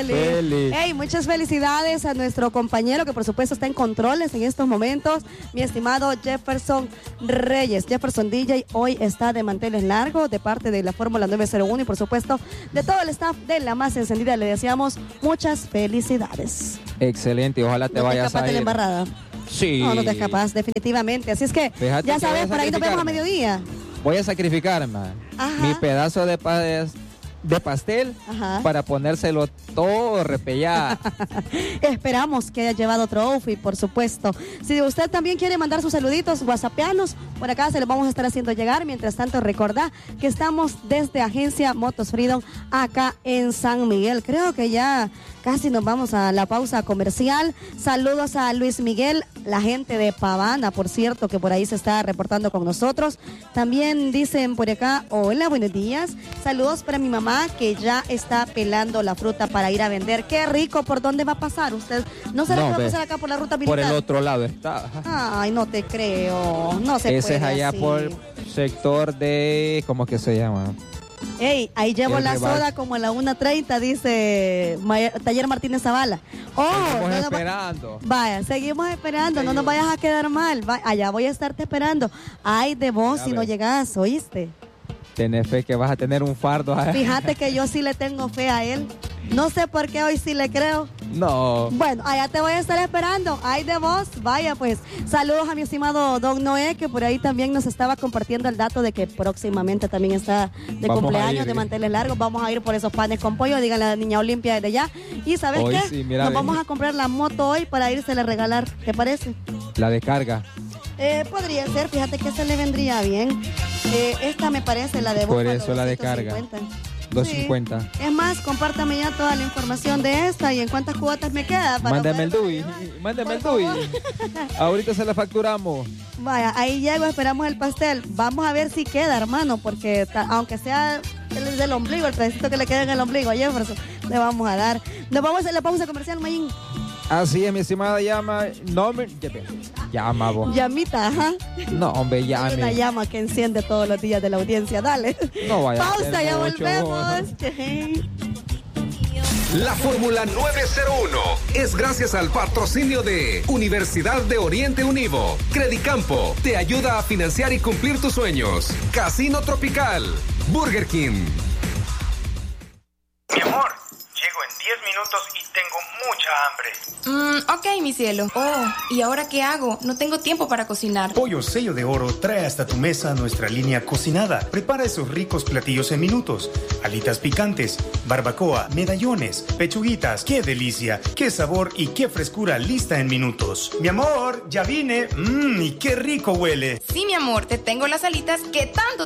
Feli. Hey, muchas felicidades a nuestro compañero que por supuesto está en controles en estos momentos, mi estimado Jefferson Reyes. Jefferson DJ hoy está de manteles largos de parte de la Fórmula 901 y por supuesto de todo el staff de La Más Encendida. Le deseamos muchas felicidades. Excelente, ojalá te vayas a ir. De la embarrada. Sí. No te escapas, definitivamente. Así es que, Fíjate ya que sabes, voy a por ahí nos vemos a mediodía. Voy a sacrificarme mi pedazo de pastel. Ajá. Para ponérselo todo repellado. Esperamos que haya llevado otro outfit, por supuesto. Si usted también quiere mandar sus saluditos, whatsappeanos, por acá se los vamos a estar haciendo llegar. Mientras tanto, recordá que estamos desde Agencia Motos Freedom acá en San Miguel. Creo que ya casi nos vamos a la pausa comercial. Saludos a Luis Miguel, la gente de Pavana, por cierto, que por ahí se está reportando con nosotros. También dicen por acá, hola, buenos días. Saludos para mi mamá que ya está pelando la fruta para ir a vender. Qué rico. ¿Por dónde va a pasar usted? ¿No será que va a pasar acá por la ruta militar? Por el otro lado está. Ay, no te creo. No se Ese puede es allá así. por sector de... ¿Cómo es que se llama? Ey, ahí llevo la soda como a la 1:30, dice Taller Martínez Zavala. Seguimos esperando. Vaya, seguimos esperando, no nos vayas a quedar mal. Allá voy a estarte esperando. Ay, de vos si no llegas, ¿oíste? Tenés fe que vas a tener un fardo. Fíjate que yo sí le tengo fe a él. No sé por qué hoy sí le creo. No. Bueno, allá te voy a estar esperando. Ay, de vos. Vaya, pues. Saludos a mi estimado Don Noé, que por ahí también nos estaba compartiendo el dato de que próximamente también está de cumpleaños, de manteles largos. Vamos a ir por esos panes con pollo. Díganle a la niña Olimpia desde allá. Y ¿sabes hoy qué? Sí, mira, nos vamos a comprar la moto hoy para irse a regalar. ¿Te parece? La descarga. Podría ser. Fíjate que se le vendría bien. Esta me parece la de Por Búfalo, eso la descarga. 250. Sí. Es más, compártame ya toda la información de esta y en cuántas cuotas me queda. Mándame el DUI. Mándame el DUI. Ahorita se la facturamos. Vaya, ahí llego, esperamos el pastel. Vamos a ver si queda, hermano, porque aunque sea del ombligo, el pedacito que le queda en el ombligo a Jefferson, le vamos a dar. Nos vamos a hacer la pausa comercial, Mayín. Así es, mi estimada llama. No me... Llama vos. Llamita, ajá. No, hombre, llame. Es una llama que enciende todos los días de la audiencia. Dale. No vaya. Pausa, ya volvemos. La Fórmula 901 es gracias al patrocinio de Universidad de Oriente Univo. Credicampo te ayuda a financiar y cumplir tus sueños. Casino Tropical. Burger King. Mi amor, llego en 10 minutos y tengo mucha hambre. Ok, mi cielo. Oh, ¿y ahora qué hago? No tengo tiempo para cocinar. Pollo Sello de Oro trae hasta tu mesa nuestra línea cocinada. Prepara esos ricos platillos en minutos. Alitas picantes, barbacoa, medallones, pechuguitas. ¡Qué delicia! ¡Qué sabor y qué frescura lista en minutos! Mi amor, ya vine. ¡Y qué rico huele! Sí, mi amor, te tengo las alitas que tanto